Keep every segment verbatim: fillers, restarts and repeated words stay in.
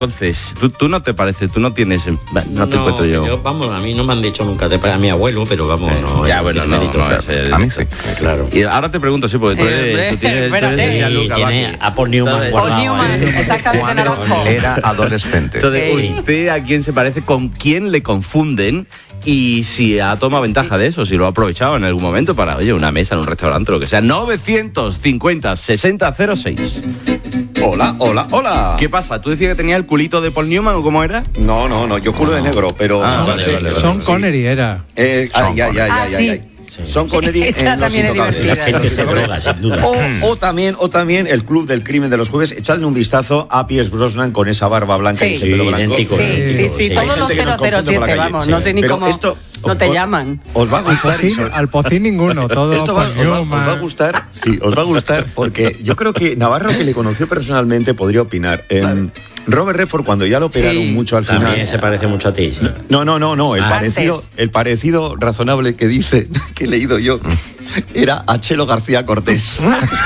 Entonces, ¿tú, tú no te pareces, tú no tienes, no te no, encuentro yo. yo. Vamos, a mí no me han dicho nunca, te a mi abuelo, pero vamos, eh, no. Ya, bueno, no, no, no es el, a mí sí. Claro. Y ahora te pregunto, sí, porque tú eres, Eh, tú tienes, tú eres espérate. Gianluca Tiene Vacchi. a Paul Newman Entonces, guardado. Paul Newman, ¿eh? exactamente, Cuando naranjo. era adolescente. Entonces, Sí. ¿usted a quién se parece? ¿Con quién le confunden? Y si ha tomado ventaja de eso, si lo ha aprovechado en algún momento para, oye, una mesa en un restaurante, lo que sea. novecientos cincuenta sesenta cero seis. Hola, hola, hola. ¿Qué pasa? ¿Tú decías que tenía el culito de Paul Newman o cómo era? No, no, no, yo culo de negro, pero... Ah, son- vale, vale, vale. Sean sí. Connery era. Eh, ay, ay, ay, Ah, ay, sí. ay, ay. Son Connery Esta en Los también es Intocables. divertida. La gente se droga, sin duda. O, o también, o también el Club del Crimen de los Jueves. Echadle un vistazo a Pierce Brosnan con esa barba blanca Sí. y ese pelo Sí, blanco. idéntico, Sí, idéntico, sí, sí, sí. todos Hay los gente que nos cero cero confunde por la siete, calle. vamos, Sí. no sé ni Pero cómo esto no te os- llaman. Os va a Al gustar. y pocín, sobre- al pocín ninguno, todo Esto va, Paul os, va, os Newman. va a gustar, sí, os va a gustar porque yo creo que Navarro, que le conoció personalmente, podría opinar. Eh, Robert Redford, cuando ya lo operaron Sí. mucho al final. También se parece mucho a ti, sí. No, no, no, no. El, Ah. parecido, Antes. el parecido razonable que dice, que he leído yo, era a Chelo García Cortés.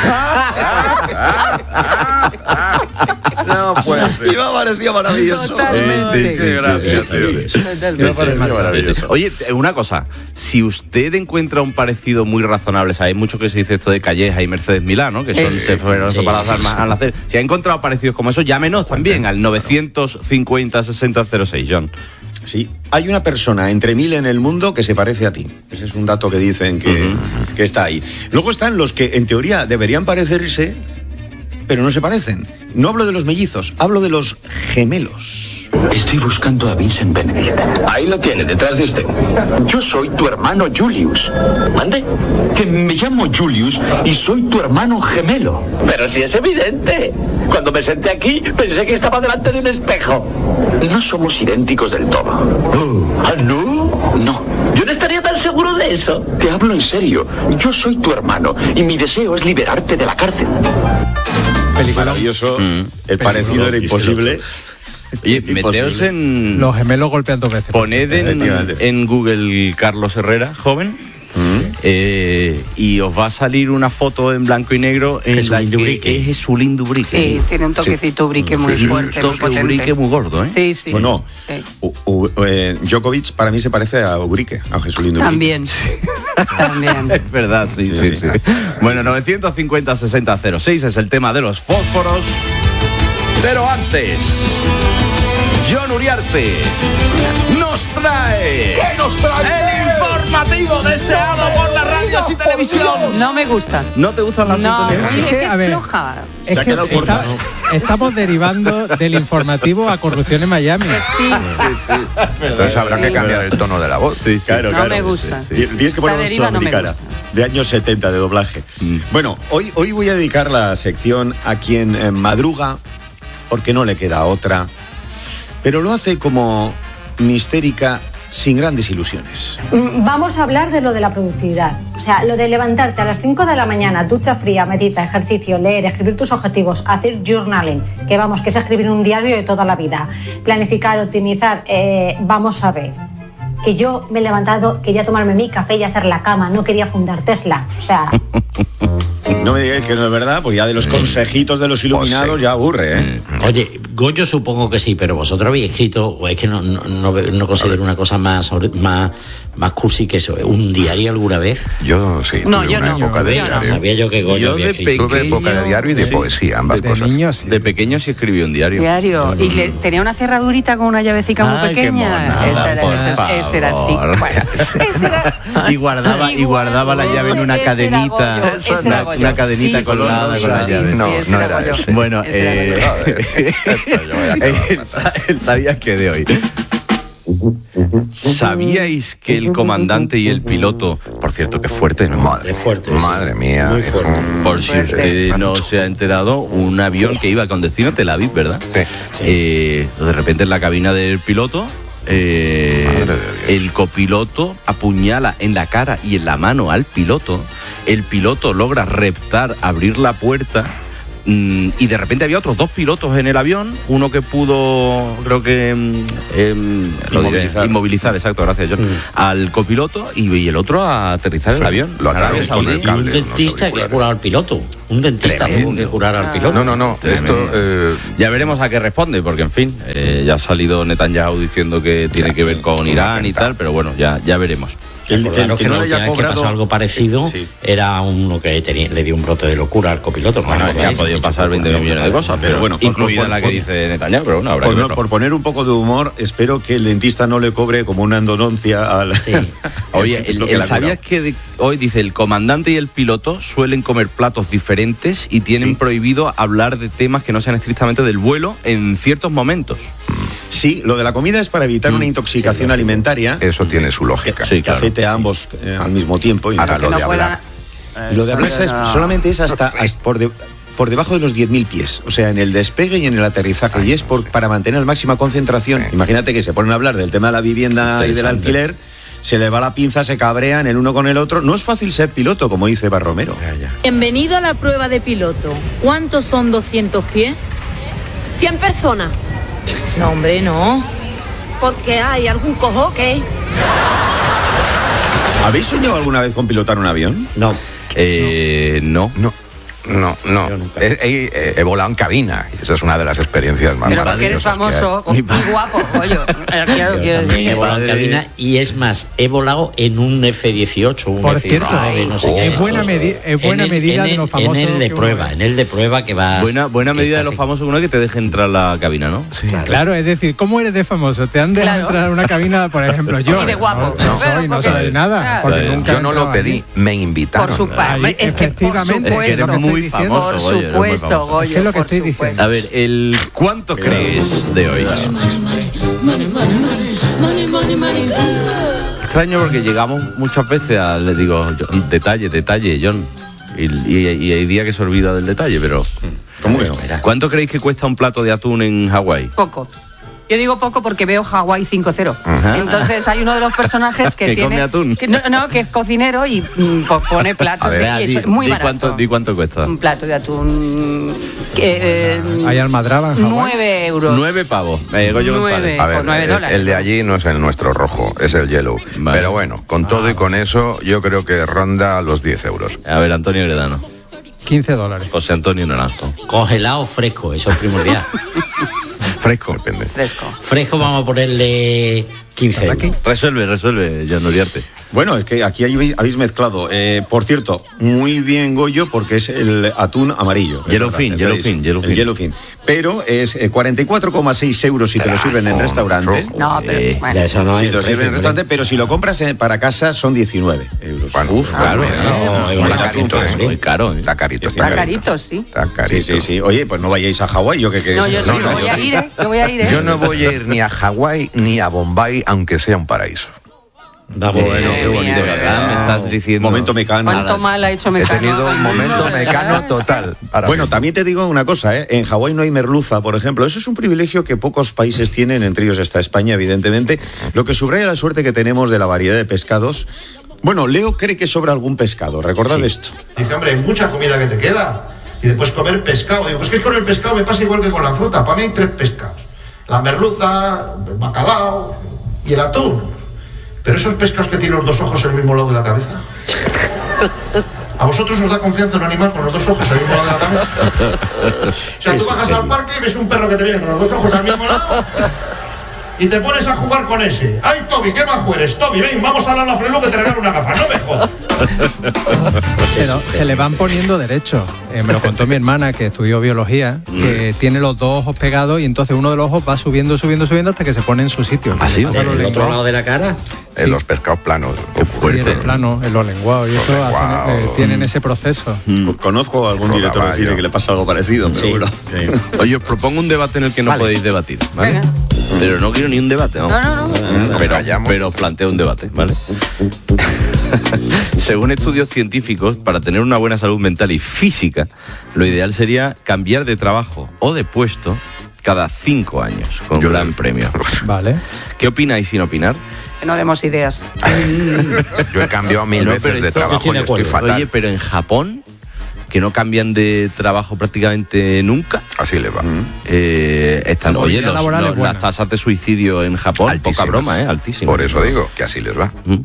No puede ser. Y me ha parecido maravilloso. Totalmente. Sí, sí, gracias, tío. Y me ha parecido maravilloso. Oye, una cosa, si usted encuentra un parecido muy razonable, ¿sabes? Mucho que se dice esto de Calleja y Mercedes Milá, ¿no? Que son, Sí. se fueron Sí, separadas sí, al, sí. al nacer. Si ha encontrado parecidos como eso, llámenos también al novecientos cincuenta sesenta cero seis, John. Sí, hay una persona entre mil en el mundo que se parece a ti. Ese es un dato que dicen que, que está ahí. Luego están los que en teoría deberían parecerse, pero no se parecen. No hablo de los mellizos, hablo de los gemelos. Estoy buscando a Vincent Benedict. Ahí lo tiene, detrás de usted. Yo soy tu hermano Julius. ¿Mande? Que me llamo Julius y soy tu hermano gemelo. Pero si es evidente. Cuando me senté aquí, pensé que estaba delante de un espejo. No somos idénticos del todo. ¿Ah, no? No. Yo no estaría tan seguro de eso. Te hablo en serio. Yo soy tu hermano y mi deseo es liberarte de la cárcel. Maravilloso. El parecido era imposible. Oye, Imposible. meteos en... Los gemelos golpean dos veces. Poned en, Efectivamente. en Google Carlos Herrera, joven, eh, y os va a salir una foto en blanco y negro en Jesulín la que Dubrique. es Jesulín Dubrique. Sí, tiene un toquecito ubrique muy Un fuerte, muy toque potente. Ubrique muy gordo, ¿eh? Sí, sí. Bueno, Sí. U- U- eh, Djokovic para mí se parece a Ubrique, a Jesulín Dubrique. También. También. Es verdad, sí, sí, Sí, sí. sí. Bueno, novecientos cincuenta sesenta cero seis es el tema de los fósforos. Pero antes, John Uriarte nos trae, ¿Qué nos trae? El informativo deseado por las radios y televisión. No me gusta. ¿No te gustan las No, sintonías? muy- es que, que a es ver, floja. Es Se ha que quedado está- corta, estamos derivando del informativo a corrupción en Miami. Que sí, Entonces habrá que cambiar el tono de la voz. Sí, sí. Claro, no claro. me gusta. Ti- Tienes que poner La voz deriva no me sudamericana, gusta. de años setenta de doblaje. Mm. Bueno, hoy, hoy voy a dedicar la sección a quien eh, madruga, porque no le queda otra, pero lo hace como mistérica, sin grandes ilusiones. Mm, Vamos a hablar de lo de la productividad. O sea, lo de levantarte a las cinco de la mañana, ducha fría, metita, ejercicio, leer, escribir tus objetivos, hacer journaling, que vamos, que es escribir un diario de toda la vida, planificar, optimizar, eh, vamos a ver. Que yo me he levantado, quería tomarme mi café y hacer la cama, no quería fundar Tesla. O sea... No me digáis que no es verdad, porque ya de los consejitos de los iluminados Pues sí. ya aburre, ¿eh? Oye, Goyo supongo que sí, pero vosotros habéis escrito, o es que no, no, no, ve- no considero una cosa más, más, más cursi que eso, un diario alguna vez. Yo sí, No, tuve yo una no. época de Yo no. diario. Sabía yo que Goyo Yo había de escrito. Tuve época de diario y de Sí. poesía, ambas De cosas. niños, sí. De pequeño sí escribí un diario. diario. Y le, tenía una cerradurita con una llavecica muy Ay, qué pequeña. monada, Esa era, por esa- esa era así. favor. Bueno, esa era- Y guardaba, y guardaba la llave en una Ese era cadenita. Goyo, ese era Una, Goyo. una cadenita Sí, colgada sí, con la sí, llave. sí, No, ese no era era Goyo. ese. Bueno, Ese era eh, el, sa- el sabías que de hoy. ¿Sabíais que el comandante y el piloto, por cierto, que fuerte, ¿no? Madre, Es fuerte, sí. madre mía. Muy fuerte. Mm, Por si usted no se ha enterado, un avión que iba con destino a Tel Aviv, ¿verdad? Sí. Eh, de repente en la cabina del piloto, eh, Madre de Dios. el copiloto apuñala en la cara y en la mano al piloto. El piloto logra reptar, abrir la puerta. mm, Y de repente había otros dos pilotos en el avión, uno que pudo, creo que mm, em, lo diré, Inmovilizar. inmovilizar, exacto, gracias John, al copiloto y, y el otro a aterrizar el avión. Lo Arabia atraviesa con Saudí. el Y un cable, unos dentista que ha auriculares. curado al piloto. Un dentista Tremendo. tuvo que curar al piloto. No, no, no. Esto, eh, Ya veremos a qué responde, porque en fin, eh, ya ha salido Netanyahu diciendo que tiene que ver con Irán y tal, pero bueno, ya, ya veremos. El, el Claro que que no la le haya última vez que cobrado... pasó algo parecido Sí. era uno que tenía, le dio un brote de locura al copiloto. ¿no? Bueno, ¿No es que veis? han podido pasar veinte millones de cosas, pero, Pero bueno, bueno, por- incluida por- la que por- dice Netanyahu, pero bueno, habrá Por, que no- verlo. por poner un poco de humor, espero que el dentista no le cobre como una endodoncia al... Sí. Oye, el, lo que el- le ha ¿sabías curado. que de- hoy dice el comandante y el piloto suelen comer platos diferentes y tienen Sí. prohibido hablar de temas que no sean estrictamente del vuelo en ciertos momentos? Sí, lo de la comida es para evitar una intoxicación alimentaria eso tiene su lógica. Sí, que claro. afecte a ambos eh, al mismo tiempo. Y Ahora Que lo no de hablar. puedan- Y lo de hablar es, No. solamente es hasta, hasta por, de- por debajo de los diez mil pies, o sea, en el despegue y en el aterrizaje, y es por, para mantener la máxima concentración. Sí. Imagínate que se ponen a hablar del tema de la vivienda y del Interesante. alquiler, se le va la pinza, se cabrean el uno con el otro. No es fácil ser piloto, como dice Barromero. Bienvenido a la prueba de piloto. ¿Cuántos son doscientos pies? cien personas. No, hombre, no. Porque hay algún cojo que... ¿Habéis soñado alguna vez con pilotar un avión? No. Eh, no. No, no, no. Yo nunca. He, he- he volado en cabina y esa es una de las experiencias más Pero porque eres maravillosas que hay. famoso y guapo, pollo. Claro, quiero Yo también he decir. volado en padre- cabina y es más, he volado en un F dieciocho, un Por F cierto, diecinueve, no sé qué. es buena, medi- es buena En el- medida en de el- los famosos. En el de que uno prueba, ve. en el de prueba que va. Buena, buena medida de los famosos, uno que te deje entrar a la cabina, ¿no? Sí. Claro, es decir, ¿cómo eres de famoso? Te han dejado Claro. entrar a una cabina, por ejemplo, yo. Y de guapo. No, no Pero soy, no porque- soy nada. claro. Porque Claro. nunca Yo he no lo entrado pedí, allí. me invitaron. Por su Ahí, parte. Es que por efectivamente, Es que eres supuesto. muy diciendo. famoso, Por Goyo, eres muy supuesto, famoso. Goyo. Es lo que por estoy supuesto. diciendo. A ver, el ¿cuánto crees de hoy? Extraño porque llegamos muchas veces a, le digo, John, detalle, detalle, John. Y, y- y hay días que se olvida del detalle, pero ¿Cómo que no? ¿cuánto creéis que cuesta un plato de atún en Hawái? Poco. Yo digo poco porque veo Hawái cinco cero. Ajá. Entonces hay uno de los personajes que, Que tiene come atún. que no, no, que es cocinero y mm, pues pone platos A ver, y di, eso es muy di barato. cuánto, di cuánto cuesta. Un plato de atún que, eh, ¿Hay almadraba en Hawái? nueve euros. Nueve pavos. Eh, Goyo Nueve. González. A ver, Por nueve el, dólares. el de allí no es el nuestro rojo, es el yellow. Vale. Pero bueno, con todo y con eso, yo creo que ronda los diez euros. A ver, Antonio Gredano. quince dólares. José Antonio Naranjo. Congelado o fresco, eso es primordial. Fresco. Depende. Fresco. Fresco vamos a ponerle quince euros. Resuelve, resuelve, John Uriarte. Bueno, es que aquí hay- habéis mezclado. Eh, por cierto, muy bien, Goyo, porque es el atún amarillo. Es Yellowfin, verdad, yellowfin, el yellowfin. El yellowfin. Pero es eh, cuarenta y cuatro coma seis euros si te lo sirven en restaurante. rojo. No, pero Eh, bueno. Ya eso no Si hay te lo precio, sirven en hombre. restaurante, pero si lo compras eh, para casa son diecinueve euros. Bueno, Uf, claro, bueno, no, está está carito, fresco, ¿eh? muy caro, ¿eh? Está carito, Está carito, sí. Está Sí, carito. sí, sí. Oye, pues no vayáis a Hawái, yo que que No, yo sí, no, yo voy yo a sí. ir, ¿eh? Yo voy a ir, ¿eh? Yo no voy a ir ni a Hawái ni a Bombay, aunque sea un paraíso. Vamos, Bueno, qué bonito, Madre ¿verdad? Me estás diciendo. Momento mecano. ¿Cuánto mal ha hecho He Mecano? tenido un momento mecano total. Ahora Bueno, mismo. también te digo una cosa, ¿eh? En Hawái no hay merluza, por ejemplo. Eso es un privilegio que pocos países tienen, entre ellos está España, evidentemente. Lo que subraya la suerte que tenemos de la variedad de pescados. Bueno, Leo cree que sobra algún pescado. Recordad esto. Dice, hombre, hay mucha comida que te queda. Y después comer pescado. Digo, pues que con el pescado me pasa igual que con la fruta. Para mí hay tres pescados. La merluza, el bacalao y el atún. Pero esos pescados que tienen los dos ojos en el mismo lado de la cabeza. ¿A vosotros os da confianza un animal con los dos ojos al mismo lado de la cabeza? O sea, tú bajas al parque y ves un perro que te viene con los dos ojos al mismo lado y te pones a jugar con ese. ¡Ay, Toby, qué majo eres! Toby, ven, vamos a hablar a la Frelu que te regalo una gafa. ¡No me jodas! Pero se le van poniendo derechos. Eh, me lo contó mi hermana, que estudió biología, que tiene los dos ojos pegados y entonces uno de los ojos va subiendo, subiendo, subiendo hasta que se pone en su sitio. ¿Ah, sí? Pasa ¿En los el otro lenguados. lado de la cara? En sí. los pescados planos. Qué Sí, fuerte. en el plano, en los lenguados. Y eso hacen- lenguados. eh, tienen ese proceso. Conozco a algún director de cine que le pasa algo parecido, seguro. Oye, os propongo un debate en el que no podéis debatir, ¿vale? Venga. Pero no quiero ni un debate, ¿no? No, no, no. Pero, Callamos. pero os planteo un debate, ¿vale? Según estudios científicos, para tener una buena salud mental y física, lo ideal sería cambiar de trabajo o de puesto cada cinco años, con Yo- gran premio. Vale. ¿Qué opináis sin opinar? Que no demos ideas. Yo he cambiado mil No, veces pero de esto- trabajo estoy y de estoy acuerdo. fatal. Oye, pero en Japón, que no cambian de trabajo prácticamente nunca, Así le va. eh, están, La oye, movilidad los- laboral los- es buena. las tasas de suidicio en Japón, Altísimas. poca broma, ¿eh? Altísimas. Por eso digo que así les va. Mm.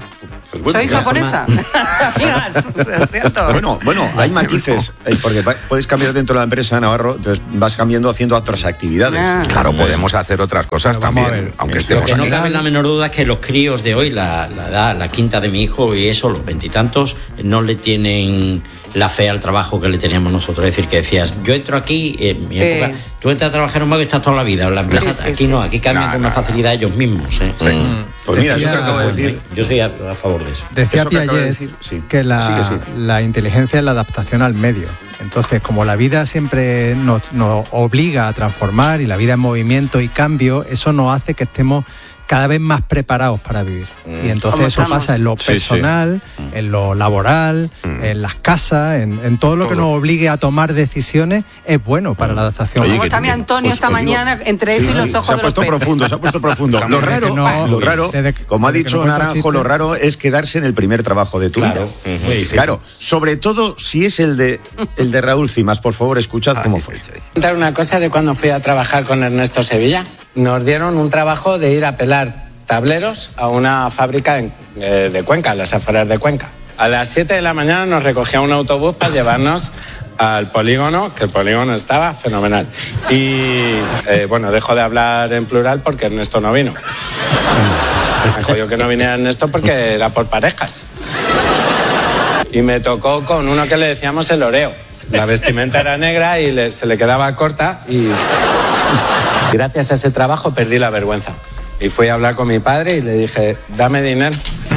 Pues bueno, Soy japonesa. Amigas, lo siento. Bueno, bueno, hay matices, eh, porque va- puedes cambiar dentro de la empresa, Navarro, entonces vas cambiando haciendo otras actividades. Ah. Claro, podemos hacer otras cosas Pero vamos a también, ver, aunque Lo estemos que no aquí. cabe la menor duda es que los críos de hoy, la, la edad, la quinta de mi hijo y eso, los veintitantos, no le tienen la fe al trabajo que le teníamos nosotros. Es decir, que decías, yo entro aquí, en mi Eh. época, tú entras a trabajar en un banco y estás toda la vida. En la empresa, Sí, sí, aquí sí. no, aquí cambian No, con no, una facilidad ellos mismos. ¿eh? Pues mira, eso Decía- que acabo de decir. Yo soy a, a favor de eso. Decía Eso que acaba de Piaget decir, sí. que, la, Sí, que sí. la inteligencia es la adaptación al medio. Entonces, como la vida siempre nos, nos obliga a transformar y la vida en movimiento y cambio, eso nos hace que estemos cada vez más preparados para vivir. Y entonces ¿Cómo eso estamos? pasa en lo Sí, sí. personal, en lo laboral, en las casas, en, en todo lo que Todo. nos obligue a tomar decisiones, es bueno para la adaptación. Oye, Como que- está mi Antonio Pues esta os digo- mañana entre Sí, eso y sí, los ojos se ha de los puesto peces. profundo, se ha puesto profundo. Lo Desde raro, que no- lo raro, desde que- como ha desde que dicho no cuento Naranjo, chistes. lo raro es quedarse en el primer trabajo de tu Claro, vida. muy difícil. Claro, sobre todo si es el de el de Raúl Cimas, por favor, escuchad cómo fue. Contar una cosa de cuando fui a trabajar con Ernesto Sevilla. Nos dieron un trabajo de ir a pelar tableros a una fábrica en- eh, de Cuenca, en las afueras de Cuenca. A las siete de la mañana nos recogía un autobús para llevarnos al polígono, que el polígono estaba fenomenal. Y eh, bueno, dejo de hablar en plural porque Ernesto no vino. Me jodió que no viniera Ernesto porque era por parejas. Y me tocó con uno que le decíamos el oreo. La vestimenta era negra y le- se le quedaba corta y gracias a ese trabajo perdí la vergüenza. Y fui a hablar con mi padre y le dije, dame dinero.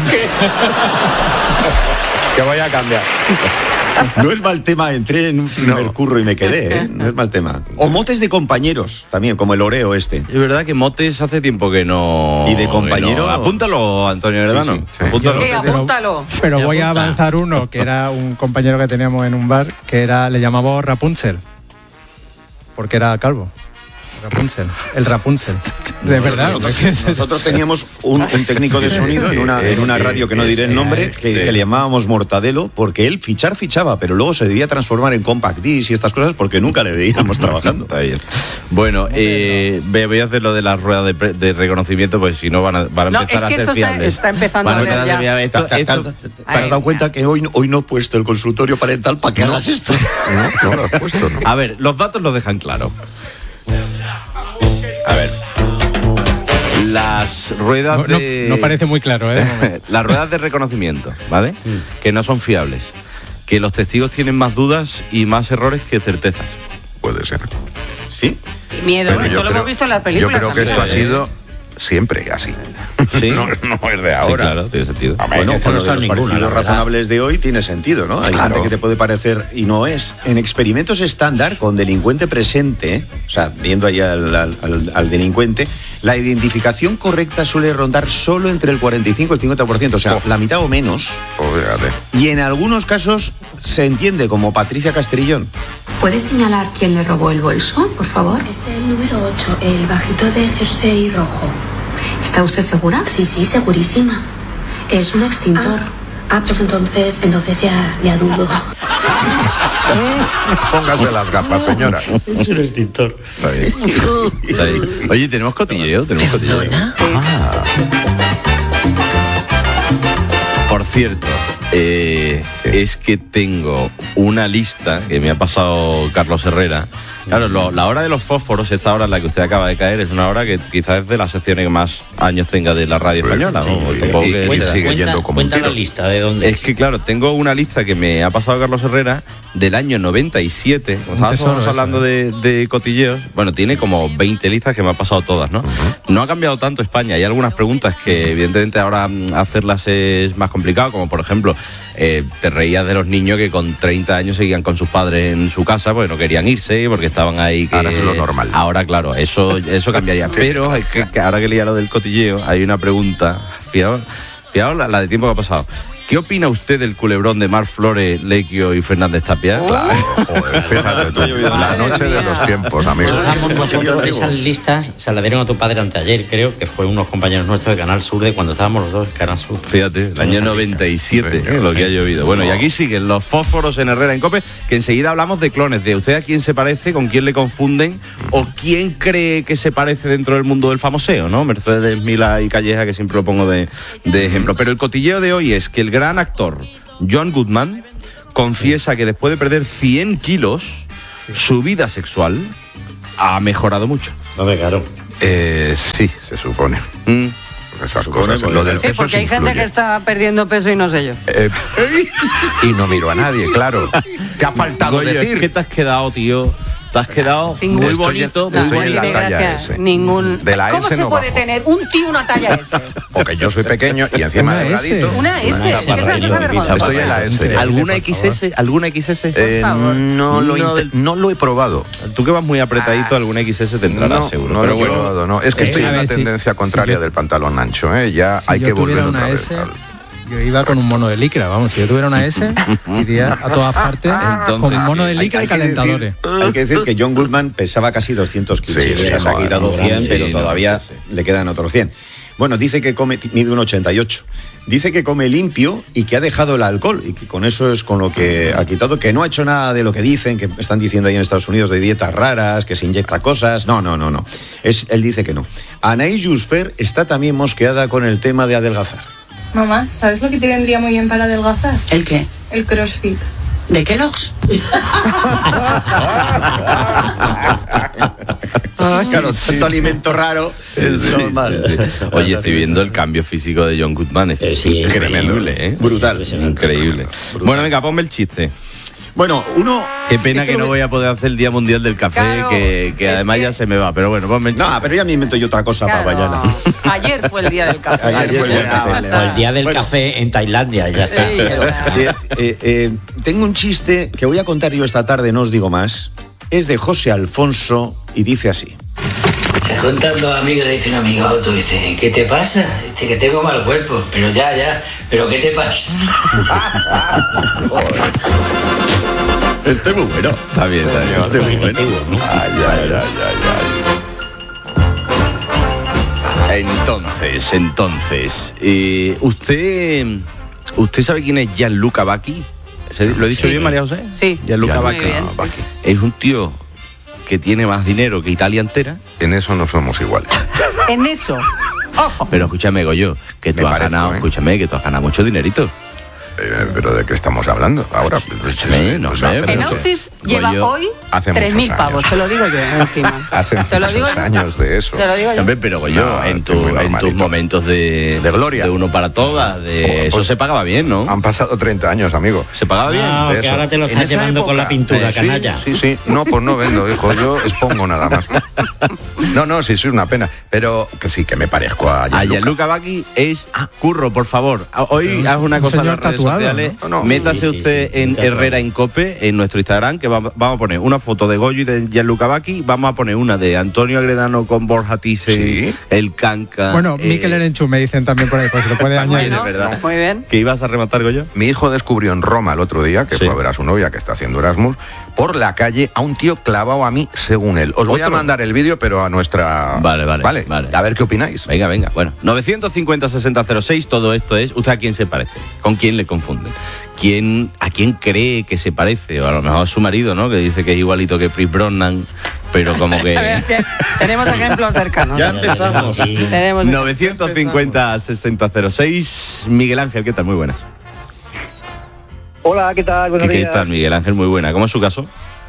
Que voy a cambiar. No es mal tema, entré en un primer curro y me quedé, ¿eh? No es mal tema. O motes de compañeros, también, como el Oreo este. Es verdad que motes hace tiempo que no. Y de que compañeros. no. Apúntalo, Antonio Heredano. Sí, sí, sí. Apúntalo. Sí, apúntalo. Pero Me voy a apunta. avanzar uno, que era un compañero que teníamos en un bar, que era, le llamamos Rapunzel, porque era calvo. Rapunzel, el Rapunzel. De verdad. Nosotros teníamos un, un técnico de sonido en una, en una radio que no diré el nombre, que, que le llamábamos Mortadelo, porque él fichar fichaba, pero luego se debía transformar en compact disc y estas cosas porque nunca le veíamos trabajando. Está bien. Bueno, eh, voy voy a hacer lo de las ruedas de, pre- de reconocimiento, pues si no van a, van a No, empezar es que a ser esto está- fiables. está empezando Van a oler empezar ya. ser fiables. Esto- ¿Te, te- esto- te- te has dado cuenta que hoy, hoy no he puesto el consultorio parental para que hagas esto? No, no lo has puesto, ¿no? A ver, los datos lo dejan claro. A ver. Las ruedas No, no- de. no parece muy claro, ¿eh? Las ruedas de reconocimiento, ¿vale? Que no son fiables. Que los testigos tienen más dudas y más errores que certezas. Puede ser. Sí. Miedo, Pero esto yo lo creo- hemos visto en las Yo películas. creo que esto ha también. sido siempre así. Sí. No, no es de Sí, ahora. claro, tiene sentido. Bueno, que con no lo de está los ninguna, parecidos la verdad. razonables de hoy tiene sentido, ¿no? Hay Claro. gente que te puede parecer y no es. En experimentos estándar, con delincuente presente, o sea, viendo ahí al, al- al- al delincuente, la identificación correcta suele rondar solo entre el cuarenta y cinco y el cincuenta por ciento, o sea, la mitad o menos. Pues fíjate. Y en algunos casos se entiende como Patricia Castrillón. ¿Puede señalar quién le robó el bolso, por favor? Es el número ocho, el bajito de jersey rojo. ¿Está usted segura? Sí, sí, segurísima. Es un extintor. Ah, pues entonces, entonces ya, ya dudo. Póngase las gafas, señora. Es un extintor. Está bien. Está bien. Oye, tenemos cotilleo, tenemos cotilleo. Ah. Por cierto, eh, es que tengo una lista que me ha pasado Carlos Herrera. Claro, lo- la hora de los fósforos, esta hora en la que usted acaba de caer, es una hora que quizás es de las secciones que más años tenga de la radio española. Sí, ¿no? y- Supongo y- que y será. sigue Cuenta, yendo como un cuenta la tiro. lista de dónde Es que claro, tengo una lista que me ha pasado Carlos Herrera del año noventa y siete. Como Un tesoro estábamos eso, hablando de, de cotilleos. Bueno, tiene como veinte listas que me ha pasado todas, ¿no? No ha cambiado tanto España. Hay algunas preguntas que evidentemente ahora mm, hacerlas es más complicado, como por ejemplo, eh, te reías de los niños que con treinta años seguían con sus padres en su casa porque no querían irse, porque estaban ahí. Que, Ahora es lo normal. Ahora, claro, eso, eso cambiaría. Pero es que, que ahora que leía lo del cotilleo, hay una pregunta, fijaos, fijaos la, la de tiempo que ha pasado, ¿Qué opina usted del culebrón de Mar Flores, Lequio y Fernández Tapia? Oh. Claro, joder, fíjate tú, la noche de los tiempos, amigos. Estamos nosotros, esas listas se las dieron a tu padre anteayer, creo que fue unos compañeros nuestros de Canal Sur, de cuando estábamos los dos en Canal Sur. Fíjate, el año noventa y siete, eh, lo que ha llovido. Bueno, y aquí siguen los fósforos en Herrera en COPE, que enseguida hablamos de clones, de usted a quién se parece, con quién le confunden, o quién cree que se parece dentro del mundo del famoseo, ¿no? Mercedes Milá y Calleja, que siempre lo pongo de, de ejemplo. Pero el cotilleo de hoy es que el gran actor John Goodman confiesa que después de perder cien kilos, sí, su vida sexual ha mejorado mucho. No me claro. Eh, sí, se supone. Mm. Esas cosas, lo del sí, peso porque hay influye. gente que está perdiendo peso y no sé yo. Eh, y no miro a nadie, claro. Te ha faltado Goyo, decir. ¿qué te has quedado, tío? Te has quedado Sin muy gusto. bonito, No, muy no bonito. tiene gracia ningún. De la ¿Cómo S se no puede bajo. tener un tío una talla S? Porque yo soy pequeño y encima Una delgadito. S. Una S. Es que esa cosa vergonzosa. Estoy en la S. ¿Alguna X S? ¿Alguna X S? Eh, no, lo No, inte- no lo he probado. Tú que vas muy apretadito, Ah. alguna X S te entrará No, seguro. no pero lo he bueno, probado, no. Es que Eh, estoy a en la ver, si- tendencia contraria si yo- del pantalón ancho, ¿eh? Ya Si hay yo que volver tuviera otra una vez. S, al- yo iba con un mono de licra, vamos, si yo tuviera una S, iría a todas partes Entonces, con mono de Hay, licra hay y que decir, calentadores. hay que decir que John Goodman pesaba casi doscientos kilos. Sí, sí, Se ha joder, quitado no, cien, sí, pero no, todavía sí, le quedan otros cien. Bueno, dice que come, mide un ochenta y ocho. Dice que come limpio y que ha dejado el alcohol y que con eso es con lo que ha quitado, que no ha hecho nada de lo que dicen, que están diciendo ahí en Estados Unidos de dietas raras, que se inyecta cosas. No, no, no, no. Es, él dice que no. Anaïs Jusfer está también mosqueada con el tema de adelgazar. Mamá, ¿sabes lo que te vendría muy bien para adelgazar? ¿El qué? El CrossFit. ¿De Kellogg's? Claro, tanto alimento raro. es normal. Sí, sí. Oye, estoy viendo el cambio físico de John Goodman. Es Eh, sí, es increíble, ¿eh? Brutal. Increíble. Bueno, venga, ponme el chiste. Bueno, uno... Qué pena esto que no lo- voy a poder hacer el Día Mundial del Café, Claro, que, que es además que- ya se me va. Pero bueno, ponme el No, chiste. pero ya me invento yo otra cosa Claro. para mañana. Ayer fue el día del café. Ayer fue el día del café. O el día del Bueno. café en Tailandia, ya está. Sí, ya está. Eh, eh, eh, tengo un chiste que voy a contar yo esta tarde, no os digo más. Es de José Alfonso y dice así. Se juntan dos amigos y le dice un amigo a otro, dice, ¿qué te pasa? Dice que tengo mal cuerpo, pero ya, ya, pero ¿qué te pasa? Este es muy bueno. Está bien, está bien. Este es muy bueno. Ay, ay, ay, ay, ay. Entonces, entonces, eh, usted, ¿usted sabe quién es Gianluca Vacchi? ¿Se- ¿Lo he dicho Sí. bien, María José? Sí. Gianluca Muy Vacchi. bien, Vacchi. sí. Es un tío que tiene más dinero que Italia entera. En eso no somos iguales. En eso. Ojo. Pero escúchame, Goyo, que tú Me has parezco, ganado, ¿eh? escúchame, que tú has ganado mucho dinerito. Eh, ¿Pero de qué estamos hablando ahora? Escúchame, no, Pues hombre, hace En mucho- outfit lleva Goyo, hoy hace tres mil muchos pavos, años. te lo digo yo encima. Hace Te lo digo muchos yo. años de eso. Te lo digo yo. Hombre, pero Goyo, No, en, estoy tu- muy en tus normalito. momentos de, De gloria. de uno para todas, de Joder, eso pues- se pagaba bien, ¿no? Han pasado treinta años, amigo. ¿Se pagaba bien? No, de que eso. ahora te lo En estás esa llevando con la pintura, sí, canalla. Sí, sí. No, pues no vendo, hijo. Yo expongo nada más. No, no, sí, sí, una pena. Pero que sí, que me parezco a A Gianluca. Gianluca Vacchi es Curro, por favor. A- Hoy Pero haz una un cosa en señor las redes tatuado, sociales. ¿no? No, no. Métase Sí, sí, usted sí, en tatuado. Herrera en Cope, en nuestro Instagram, que va- vamos a poner una foto de Goyo y de Gianluca Vacchi. Vamos a poner una de Antonio Agredano con Borja Thyssen, Sí. el Canca. Bueno, eh, Mikel Erenchu me dicen también por ahí, pues se lo puede añadir. de verdad. Muy bien. ¿Que ibas a rematar, Goyo? Mi hijo descubrió en Roma el otro día, que Sí. fue a ver a su novia que está haciendo Erasmus, por la calle a un tío clavado a mí, según él. Os voy a ¿Otro? mandar el vídeo, pero a nuestra... Vale, vale, Vale, vale. a ver qué opináis. Venga, venga. Bueno, novecientos cincuenta sesenta cero seis, todo esto es. ¿Usted a quién se parece? ¿Con quién le confunden? ¿Quién, ¿A quién cree que se parece? O a lo mejor a su marido, ¿no? Que dice que es igualito que Chris Brosnan, pero como A ver, que... te- Tenemos ejemplos cercanos. Ya empezamos. Tenemos novecientos cincuenta sesenta cero seis. Miguel Ángel, ¿qué tal? Muy buenas. Hola, ¿qué tal? Buenos ¿Qué días. tal, Miguel Ángel? Muy buena. ¿Cómo es su caso?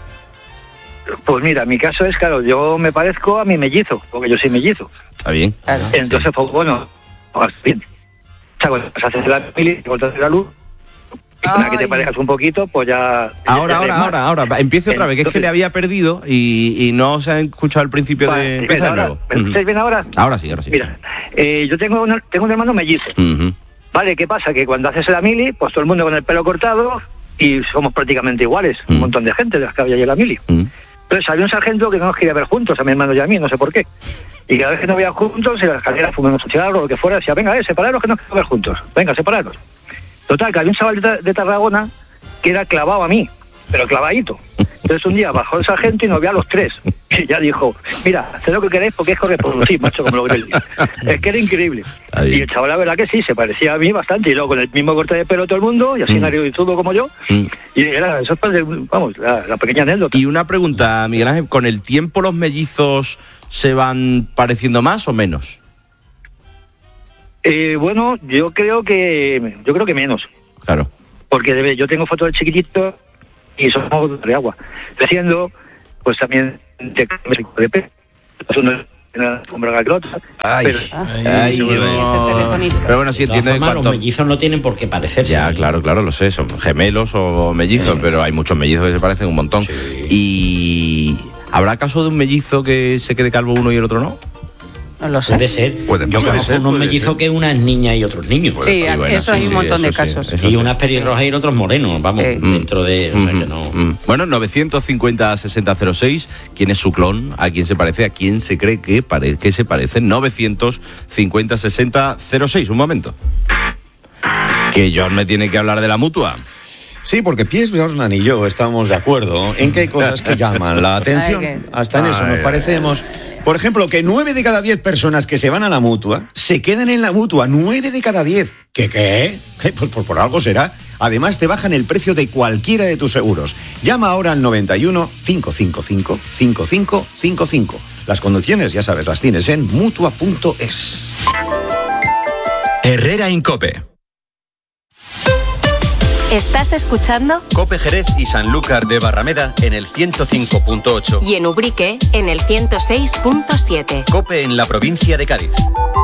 Pues mira, mi caso es, claro, yo me parezco a mi mellizo, porque yo soy mellizo. Está bien. Entonces, pues bueno, pues bien. O sea, cuando se hace la mili, cuando hace la luz, y con la que te parejas un poquito, pues ya... Ahora, ya te ahora, más. ahora, ahora. Va, Empiece otra vez, que es que le había perdido y, y no se ha escuchado el principio Vale, de... sí, Empieza de ahora, nuevo. ¿me escucháis bien ahora? Ahora sí, ahora sí. Mira, eh, yo tengo, una- tengo un hermano mellizo. Ujú. Vale, ¿qué pasa? Que cuando haces la mili, pues todo el mundo con el pelo cortado y somos prácticamente iguales, Mm. un montón de gente de las que había allí en la mili. Entonces había un sargento que no nos quería ver juntos, a mi hermano y a mí, no sé por qué. Y cada vez que nos veían juntos, en la escalera fumamos un cigarro o lo que fuera, decía, venga, eh, separaros que nos queremos ver juntos. Venga, separaros. Total, que había un chaval de, de Tarragona que era clavado a mí, pero clavadito. Entonces un día bajó el sargento y nos vio a los tres. Y ya dijo, mira, haced lo que queréis porque es correproducir, macho, como lo que es que era increíble. Y el chaval, la verdad que sí, se parecía a mí bastante. Y luego con el mismo corte de pelo todo el mundo, y así mm. y todo como yo. Mm. Y era, eso es, vamos, la, la pequeña anécdota. Y una pregunta, Miguel Ángel, ¿con el tiempo los mellizos se van pareciendo más o menos? Eh, bueno, yo creo que yo creo que menos. Claro. Porque debe, yo tengo fotos de chiquitito y somos de agua. Creciendo, pues también de pelo. Ay, pero, ay, ay, no. Pero bueno, sí entiendo. Cuanto... Los mellizos no tienen por qué parecerse. Ya, claro, claro, lo sé, son gemelos o mellizos, sí. Pero hay muchos mellizos que se parecen un montón. Sí. Y ¿habrá caso de un mellizo que se quede calvo uno y el otro no? No lo sé. Puede ser. Puede, Yo puede conozco ser, unos puede mellizos ser. que una es niña y otros niños. Sí, sí, bueno, eso sí, hay un montón sí, de casos. Sí, y sí. Unas pelirrojas y otros morenos, vamos, sí. Dentro de... O sea, que no... mm. Bueno, novecientos cincuenta sesenta cero seis, ¿quién es su clon? ¿A quién se parece? ¿A quién se cree que, pare... que se parece? novecientos cincuenta sesenta cero seis, un momento. Que John me tiene que hablar de la Mutua. Sí, porque Piers Brosnan y yo estamos de acuerdo en que hay cosas que llaman la atención. Hasta en eso nos parecemos. Por ejemplo, que nueve de cada diez personas que se van a la Mutua se queden en la Mutua. Nueve de cada diez. ¿Qué qué? Pues por, por algo será. Además, te bajan el precio de cualquiera de tus seguros. Llama ahora al noventa y uno, cinco cinco cinco, cinco cinco cinco cinco. Las condiciones, ya sabes, las tienes en mutua punto es. Herrera Incope. ¿Estás escuchando? Cope Jerez y Sanlúcar de Barrameda en el ciento cinco punto ocho. Y en Ubrique en el ciento seis punto siete. Cope en la provincia de Cádiz.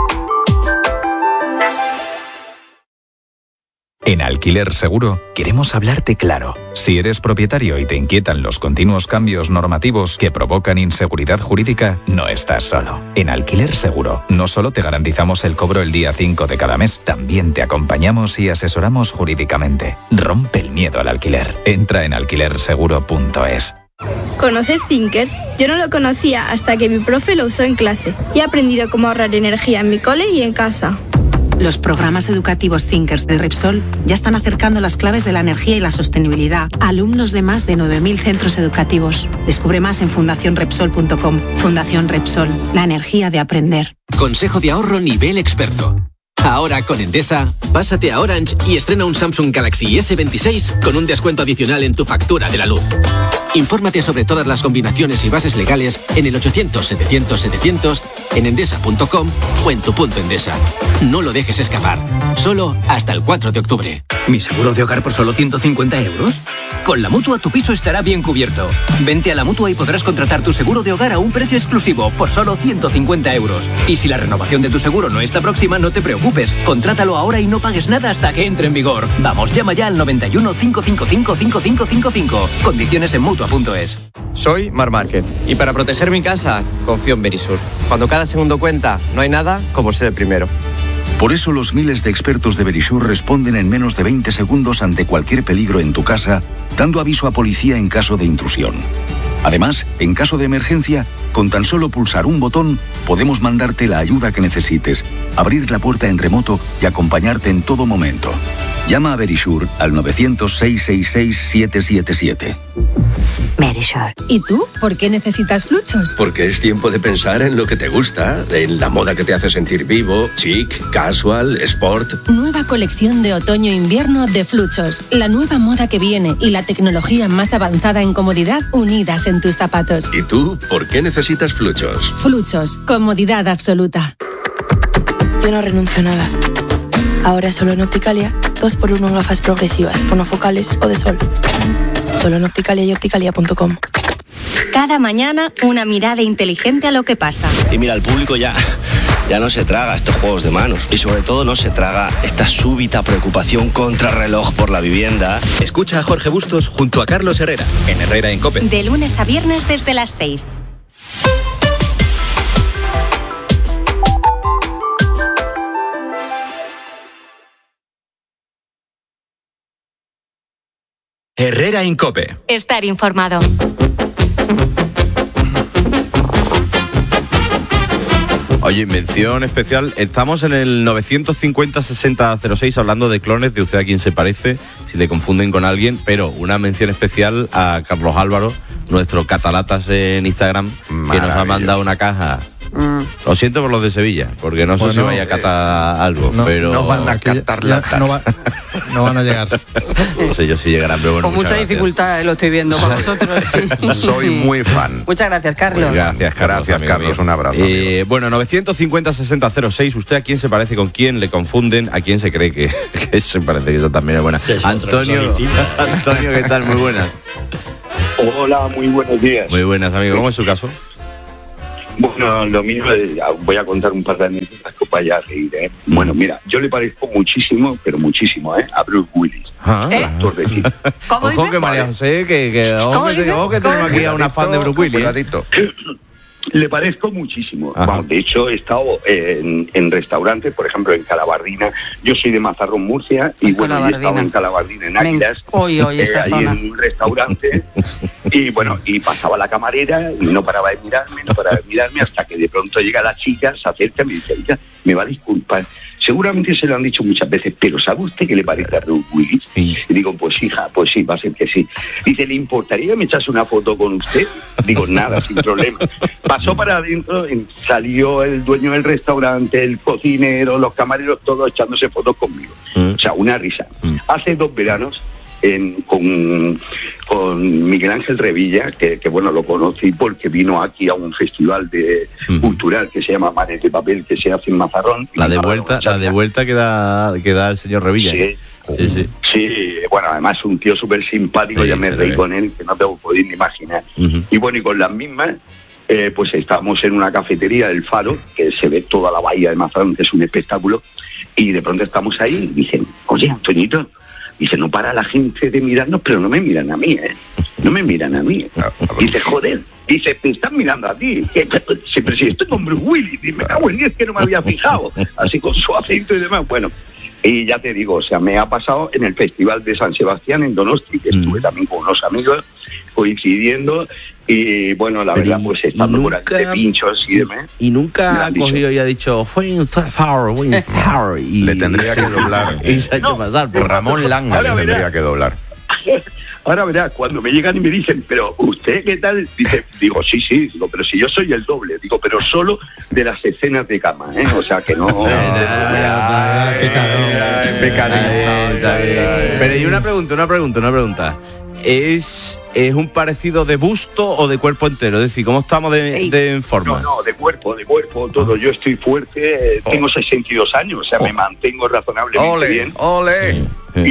En Alquiler Seguro queremos hablarte claro. Si eres propietario y te inquietan los continuos cambios normativos que provocan inseguridad jurídica, no estás solo. En Alquiler Seguro no solo te garantizamos el cobro el día cinco de cada mes, también te acompañamos y asesoramos jurídicamente. Rompe el miedo al alquiler. Entra en alquiler seguro punto es. ¿Conoces Thinkers? Yo no lo conocía hasta que mi profe lo usó en clase y he aprendido cómo ahorrar energía en mi cole y en casa. Los programas educativos Thinkers de Repsol ya están acercando las claves de la energía y la sostenibilidad a alumnos de más de nueve mil centros educativos. Descubre más en fundación repsol punto com. Fundación Repsol, la energía de aprender. Consejo de ahorro nivel experto. Ahora con Endesa, pásate a Orange y estrena un Samsung Galaxy ese veintiséis con un descuento adicional en tu factura de la luz. Infórmate sobre todas las combinaciones y bases legales en el ochocientos, setecientos, setecientos, en endesa punto com o en tu punto Endesa. No lo dejes escapar. Solo hasta el cuatro de octubre. ¿Mi seguro de hogar por solo ciento cincuenta euros? Con la Mutua tu piso estará bien cubierto. Vente a la Mutua y podrás contratar tu seguro de hogar a un precio exclusivo por solo ciento cincuenta euros. Y si la renovación de tu seguro no está próxima, no te preocupes. Contrátalo ahora y no pagues nada hasta que entre en vigor. Vamos, llama ya al noventa y uno, cinco cinco cinco, cinco cinco cinco cinco. Condiciones en mutua punto es. Soy Mar Márquez y para proteger mi casa confío en Verisur. Cuando cada segundo cuenta, no hay nada como ser el primero. Por eso los miles de expertos de Verisur responden en menos de veinte segundos ante cualquier peligro en tu casa, dando aviso a policía en caso de intrusión. Además, en caso de emergencia, con tan solo pulsar un botón, podemos mandarte la ayuda que necesites, abrir la puerta en remoto y acompañarte en todo momento. Llama a Verisur al novecientos, seiscientos sesenta y seis, setecientos setenta y siete. Verisur. ¿Y tú? ¿Por qué necesitas Fluchos? Porque es tiempo de pensar en lo que te gusta, en la moda que te hace sentir vivo, chic, casual, sport. Nueva colección de otoño-invierno de Fluchos. La nueva moda que viene y la tecnología más avanzada en comodidad unidas en tus zapatos. ¿Y tú? ¿Por qué necesitas Fluchos? Fluchos. Comodidad absoluta. Yo no renuncio a nada. Ahora solo en Opticalia, dos por uno en gafas progresivas, monofocales o de sol. Solo en Opticalia y opticalia punto com. Cada mañana una mirada inteligente a lo que pasa. Y mira, el público ya, ya no se traga estos juegos de manos. Y sobre todo no se traga esta súbita preocupación contrarreloj por la vivienda. Escucha a Jorge Bustos junto a Carlos Herrera, en Herrera en Cope. De lunes a viernes desde las seis. Herrera en Cope. Estar informado. Oye, mención especial, estamos en el novecientos cincuenta sesenta cero seis hablando de clones, de usted a quién se parece, si le confunden con alguien, pero una mención especial a Carlos Álvaro, nuestro catalatas en Instagram, que nos ha mandado una caja. Mm. Lo siento por los de Sevilla, porque no sé bueno, si vaya a catar eh, algo, no, pero no van a catar latas. No, va, no van a llegar. No sé yo si llegarán, pero bueno. Con mucha dificultad lo estoy viendo para vosotros. Soy muy fan. Muchas gracias, Carlos. Muy gracias, Carlos. Gracias, Carlos. Un abrazo. Eh, bueno, novecientos cincuenta sesenta cero seis. ¿Usted a quién se parece? ¿Con quién le confunden? ¿A quién se cree que, que se parece? Que eso también es buena. Sí, Antonio, Antonio, ¿qué tal? Muy buenas. Hola, muy buenos días. Muy buenas, amigo. ¿Cómo es su caso? Bueno, lo mío es, voy a contar un par de anécdotas que os vaya a reír, ¿eh? Bueno, mira, yo le parezco muchísimo, pero muchísimo, ¿eh? A Bruce Willis, ¿Ah? el actor de cine. ¿Cómo Ojo dice? que María José, que, que, ojo que, te, ojo que tenemos aquí a una fan de Bruce Willis. ¿eh? Le parezco muchísimo. Ajá. Bueno, de hecho, he estado en, en restaurantes, por ejemplo, en Calabardina. Yo soy de Mazarrón, Murcia, y bueno, he estado en Calabardina, en Águilas, hoy, hoy, esa eh, ahí zona. en un restaurante. Y bueno, y pasaba la camarera y no paraba de mirarme, no paraba de mirarme, hasta que de pronto llega la chica, se acerca y me dice, oiga, me va a disculpar. Seguramente se lo han dicho muchas veces, pero ¿sabe usted qué le parece a Bruce Willis? Sí. Y digo, pues hija, pues sí, va a ser que sí. Dice, ¿le importaría que me echase una foto con usted? Digo, nada, sin problema. Pasó para adentro, salió el dueño del restaurante, el cocinero, los camareros, todos echándose fotos conmigo. Mm. O sea, una risa. Mm. Hace dos veranos, En, con, con Miguel Ángel Revilla, que, que bueno, lo conocí porque vino aquí a un festival de uh-huh. cultural que se llama Mares de Papel, que se hace en Mazarrón. La de vuelta, la de vuelta que da, que da el señor Revilla. Sí, sí, sí. sí bueno, además un tío súper simpático, sí, ya me reí ve. con él, que no te lo podéis ni imaginar. Uh-huh. Y bueno, y con las mismas, eh, pues estábamos en una cafetería del Faro, que se ve toda la bahía de Mazarrón, que es un espectáculo, y de pronto estamos ahí y dicen, oye, Antoñito, dice, no para la gente de mirarnos, pero no me miran a mí, ¿eh? No me miran a mí. Dice, joder, dice, te están mirando a ti. Siempre si estoy con Bruce Willis, y me cago en diez que no me había fijado. Así con su acento y demás. Bueno, y ya te digo, o sea, me ha pasado en el Festival de San Sebastián en Donosti, que estuve mm. también con unos amigos coincidiendo. Y bueno, la pero verdad, pues estando nunca, por ahí de pinchos y demás. Y, y nunca ha cogido y ha dicho, fue un zafar, fue un zafar. Y le tendría que doblar. Y se ha hecho no, pasar. Por Ramón Langa le tendría verá. que doblar. Ahora verás, cuando me llegan y me dicen, pero ¿usted qué tal? Dice, digo, sí, sí, digo, pero si yo soy el doble, digo, pero solo de las escenas de cama, ¿eh? O sea, que no... Pero y una pregunta, una pregunta, una pregunta. ¿Es, ¿Es un parecido de busto o de cuerpo entero? Es decir, ¿cómo estamos de, de forma? No, no, de cuerpo, de cuerpo, todo. Yo estoy fuerte, oh. tengo sesenta y dos años, o sea, oh. me mantengo razonablemente ole, bien. ¡Ole!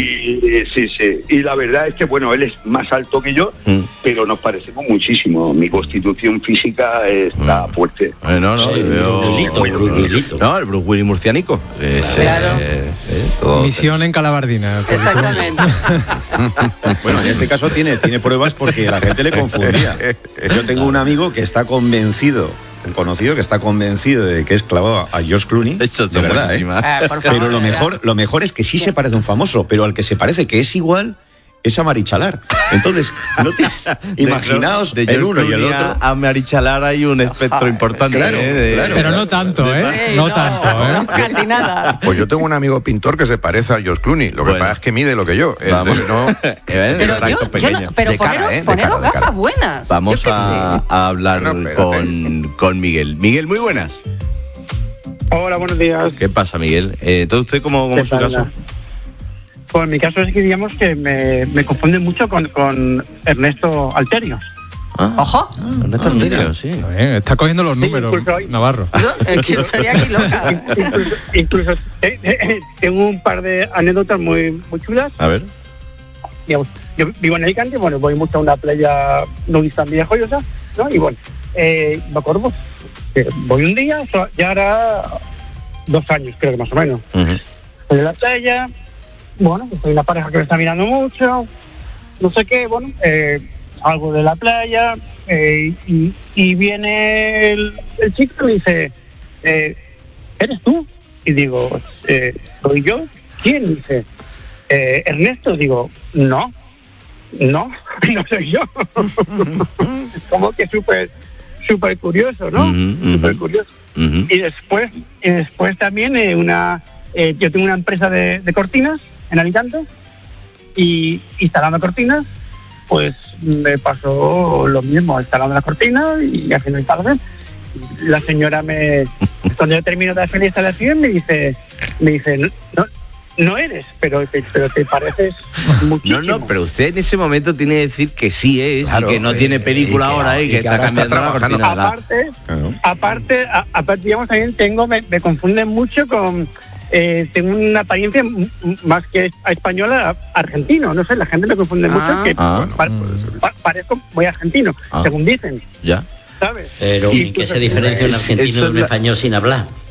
Y sí, sí. Y la verdad es que, bueno, él es más alto que yo, mm. pero nos parecemos muchísimo. Mi constitución física está mm. fuerte. Eh, no, no, sí, veo... Brulito, Brulito. No, el Bruce Willis murcianico. Es, claro. Eh, eh, todo. Misión en Calabardina. Exactamente. Bueno, en este caso tiene, tiene pruebas porque la gente le confundía. Yo tengo un amigo que está convencido, un conocido que está convencido de que es clavado a George Clooney. Esto de verdad, ¿eh? Ah, por favor, pero lo mejor, lo mejor es que sí se parece a un famoso, pero al que se parece que es igual es a Marichalar. Entonces, no te, imaginaos de, de el uno y el otro. A Marichalar hay un espectro importante. Claro, ¿eh? de, claro, pero claro. no tanto, ¿eh? Ey, no, no tanto, ¿eh? Casi nada. Pues yo tengo un amigo pintor que se parece a George Clooney. Lo que bueno. pasa es que mide lo que yo. Vamos. No, pero yo, yo no, pero de poneros, cara, ¿eh? poneros cara, gafas buenas. Vamos a, a hablar no, con, con Miguel. Miguel, muy buenas. Hola, buenos días. ¿Qué pasa, Miguel? Eh, ¿Todo usted cómo, cómo es su caso? Pues en mi caso es que digamos que me, me confunden mucho con, con Ernesto Alterio. Ah, ¡Ojo! Ah, Ernesto Alterio, sí. Bien, está cogiendo los números, sí, Navarro. Yo, es que estaría aquí loca. Incluso, incluso eh, eh, tengo un par de anécdotas muy, muy chulas. A ver. Digamos, yo vivo en Alicante, bueno, voy mucho a una playa nudista en Villajoyosa, ¿no? Y bueno, eh, me acuerdo, eh, voy un día, ya hará dos años, creo que más o menos. Uh-huh. Voy a la playa, bueno, pues hay una pareja que me está mirando mucho, no sé qué, bueno, eh, salgo de la playa eh, y, y viene el, el chico y me dice, eh, ¿eres tú? Y digo, eh, ¿soy yo? ¿Quién? Y dice, eh, Ernesto. Digo, no, no, no soy yo. Como que súper súper curioso, ¿no? Uh-huh, Súper curioso. Uh-huh. Y después, y después también eh, una, eh, yo tengo una empresa de, de cortinas en Alicante y instalando cortinas, pues me pasó lo mismo, instalando las cortinas y haciendo instalación. La señora me, cuando yo termino de hacer la instalación, me dice, me dice, no, no, no eres, pero te, pero te pareces muchísimo. No, no, pero usted en ese momento tiene que decir que sí es, Claro, y que no sí, tiene película y que- ahora y, y que, que está ahora está cambiando la trabajando. cortina. Aparte, Claro. aparte, a- aparte, digamos, también tengo, me, me confunden mucho con, eh, tengo una apariencia m- m- más que a española, a- argentino, no sé, la gente me confunde Ah. mucho, que Ah. pa- pa- parezco muy argentino, Ah. según dicen, Ya. ¿sabes? Pero, Y ¿en qué pues, se diferencia un es- argentino eso de es un la- español sin hablar?